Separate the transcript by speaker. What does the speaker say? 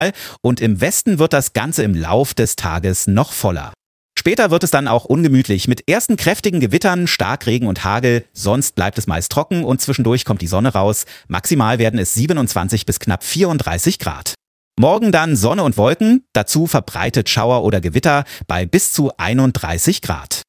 Speaker 1: und im Westen wird das Ganze im Lauf des Tages noch voller. Später wird es dann auch ungemütlich mit ersten kräftigen Gewittern, Starkregen und Hagel. Sonst bleibt es meist trocken und zwischendurch kommt die Sonne raus. Maximal werden es 27 bis knapp 34 Grad. Morgen dann Sonne und Wolken, dazu verbreitet Schauer oder Gewitter bei bis zu 31 Grad.